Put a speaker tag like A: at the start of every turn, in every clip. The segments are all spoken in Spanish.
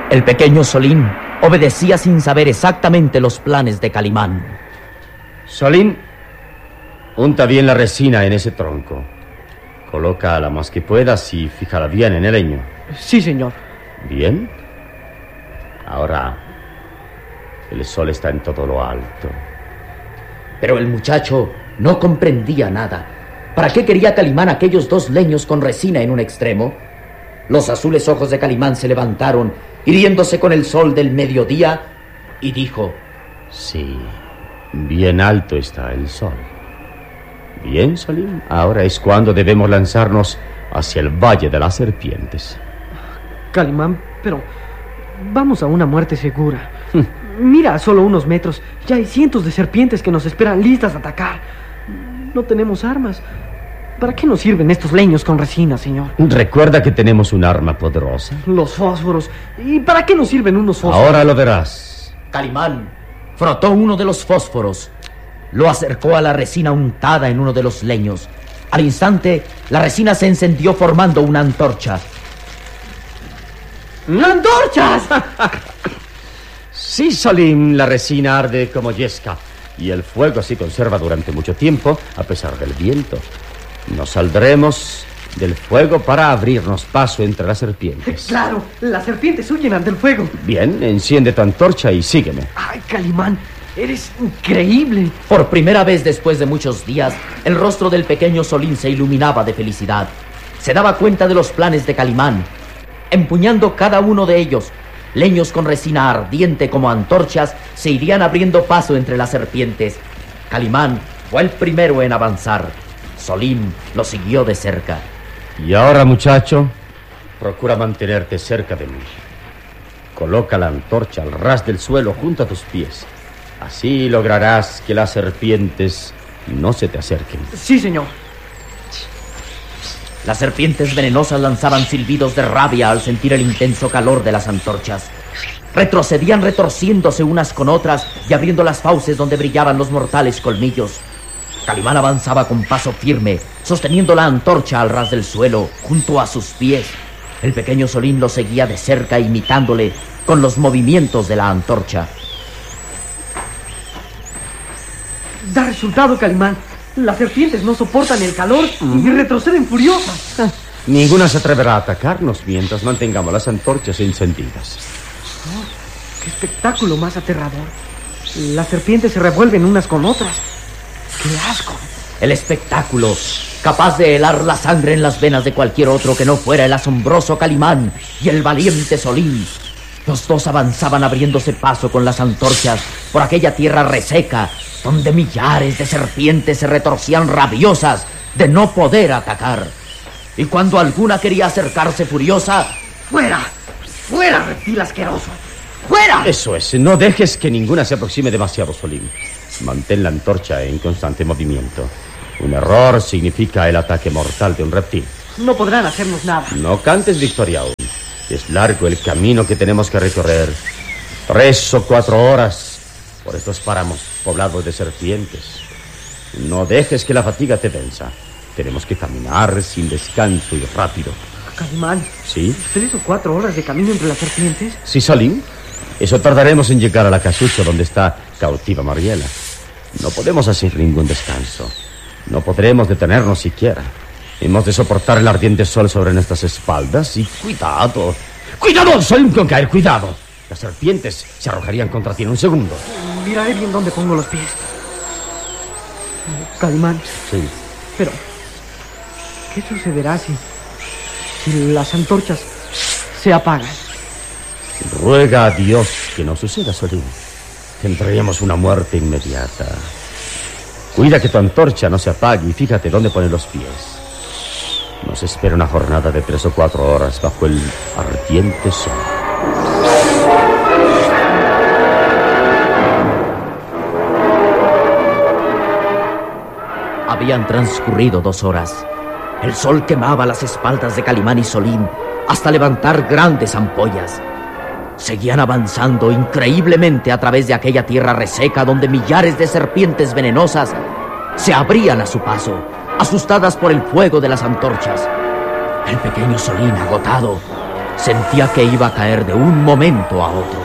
A: El pequeño Solín obedecía sin saber exactamente los planes de Calimán.
B: Solín, unta bien la resina en ese tronco. Colócala más que puedas y fíjala bien en el leño.
C: Sí, señor.
B: Bien. Ahora, el sol está en todo lo alto.
A: Pero el muchacho no comprendía nada. ¿Para qué quería Calimán aquellos 2 leños con resina en un extremo? Los azules ojos de Calimán se levantaron, hiriéndose con el sol del mediodía, y dijo:
B: Sí, bien alto está el sol. Bien, Solín, ahora es cuando debemos lanzarnos hacia el Valle de las Serpientes.
C: Calimán, pero vamos a una muerte segura. Mira, a solo unos metros ya hay cientos de serpientes que nos esperan listas a atacar. No tenemos armas. ¿Para qué nos sirven estos leños con resina, señor?
B: Recuerda que tenemos un arma poderosa.
C: Los fósforos. ¿Y para qué nos sirven unos fósforos?
B: Ahora lo verás.
A: Calimán frotó uno de los fósforos, lo acercó a la resina untada en uno de los leños. Al instante, la resina se encendió formando una antorcha.
C: ¡Antorchas!
B: Sí, Solín, la resina arde como yesca y el fuego se conserva durante mucho tiempo a pesar del viento. Nos saldremos del fuego para abrirnos paso entre las serpientes.
C: Claro, las serpientes huyen ante el fuego.
B: Bien, enciende tu antorcha y sígueme.
C: Ay, Calimán, eres increíble.
A: Por primera vez después de muchos días, el rostro del pequeño Solín se iluminaba de felicidad. Se daba cuenta de los planes de Calimán. Empuñando cada uno de ellos, leños con resina ardiente como antorchas se irían abriendo paso entre las serpientes. Calimán fue el primero en avanzar. Solín lo siguió de cerca.
B: Y ahora, muchacho, procura mantenerte cerca de mí. Coloca la antorcha al ras del suelo junto a tus pies. Así lograrás que las serpientes no se te acerquen.
C: Sí, señor.
A: Las serpientes venenosas lanzaban silbidos de rabia al sentir el intenso calor de las antorchas. Retrocedían retorciéndose unas con otras y abriendo las fauces donde brillaban los mortales colmillos. Calimán avanzaba con paso firme, sosteniendo la antorcha al ras del suelo, junto a sus pies. El pequeño Solín lo seguía de cerca, imitándole con los movimientos de la antorcha.
C: Da resultado, Calimán. Las serpientes no soportan el calor y retroceden furiosas.
B: Ninguna se atreverá a atacarnos mientras mantengamos las antorchas encendidas.
C: Oh, ¡qué espectáculo más aterrador! Las serpientes se revuelven unas con otras. ¡Qué asco!
A: El espectáculo, capaz de helar la sangre en las venas de cualquier otro que no fuera el asombroso Calimán y el valiente Solín. Los dos avanzaban abriéndose paso con las antorchas por aquella tierra reseca, donde millares de serpientes se retorcían rabiosas de no poder atacar. Y cuando alguna quería acercarse furiosa...
C: ¡Fuera! ¡Fuera, reptil asqueroso! ¡Fuera!
B: Eso es, no dejes que ninguna se aproxime demasiado, Solín. Mantén la antorcha en constante movimiento. Un error significa el ataque mortal de un reptil.
C: No podrán hacernos nada.
B: No cantes victoria aún. Es largo el camino que tenemos que recorrer. 3 o 4 horas por estos páramos poblados de serpientes. No dejes que la fatiga te venza. Tenemos que caminar sin descanso y rápido.
C: Calimán.
B: ¿Sí?
C: 3 o 4 horas de camino entre las serpientes.
B: Sí, Solín. Eso tardaremos en llegar a la casucha donde está cautiva Mariela. No podemos hacer ningún descanso. No podremos detenernos siquiera. Hemos de soportar el ardiente sol sobre nuestras espaldas y cuidado. ¡Cuidado, Solín, con caer! ¡Cuidado! Las serpientes se arrojarían contra ti en un segundo.
C: Miraré bien dónde pongo los pies. Calimán.
B: Sí.
C: Pero, ¿qué sucederá si las antorchas se apagan?
B: Ruega a Dios que no suceda, Solín. Tendríamos una muerte inmediata. Cuida que tu antorcha no se apague y fíjate dónde pones los pies. Nos espera una jornada de 3 o 4 horas bajo el ardiente sol.
A: Habían transcurrido 2 horas. El sol quemaba las espaldas de Calimán y Solín hasta levantar grandes ampollas. Seguían avanzando increíblemente a través de aquella tierra reseca donde millares de serpientes venenosas se abrían a su paso, asustadas por el fuego de las antorchas. El pequeño Solín, agotado, Sentía que iba a caer de un momento a otro.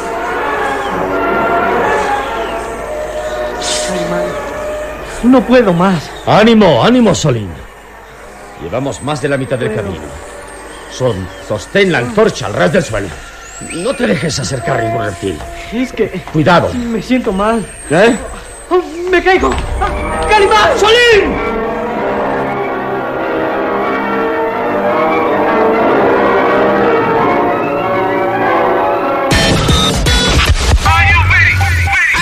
C: No puedo más.
B: ¡Ánimo, ánimo, Solín! Llevamos más de la mitad del camino. Sostén la antorcha al ras del suelo. No te dejes acercar ningún reptil.
C: Es que...
B: Cuidado.
C: Me siento mal.
B: ¿Eh?
C: ¡Me caigo! ¡Calimán!
B: ¡Solín!